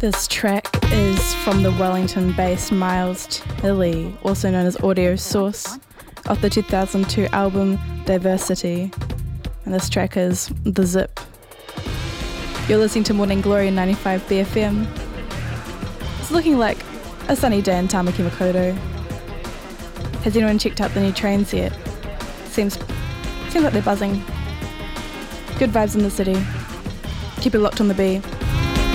This track is from the Wellington-based Miles Tilley, also known as Audio Source, of the 2002 album Diversity. And this track is The Zip. You're listening to Morning Glory 95 BFM. It's looking like a sunny day in Tamaki Makaurau. Has anyone checked out the new trains yet? Seems like they're buzzing. Good vibes in the city. Keep it locked on the B.